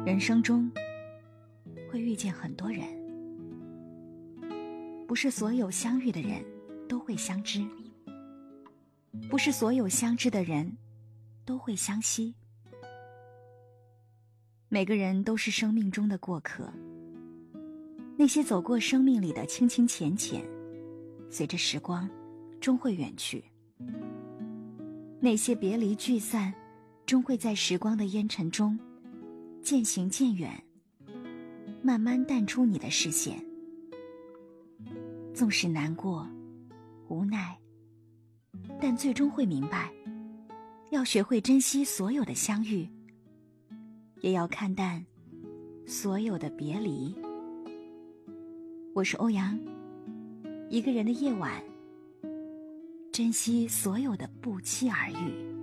人生中会遇见很多人，不是所有相遇的人都会相知，不是所有相知的人都会相惜。每个人都是生命中的过客，那些走过生命里的清清浅浅，随着时光终会远去。那些别离聚散，终会在时光的烟尘中渐行渐远，慢慢淡出你的视线。纵使难过无奈，但最终会明白，要学会珍惜所有的相遇，也要看淡所有的别离。我是欧阳，一个人的夜晚，珍惜所有的不期而遇。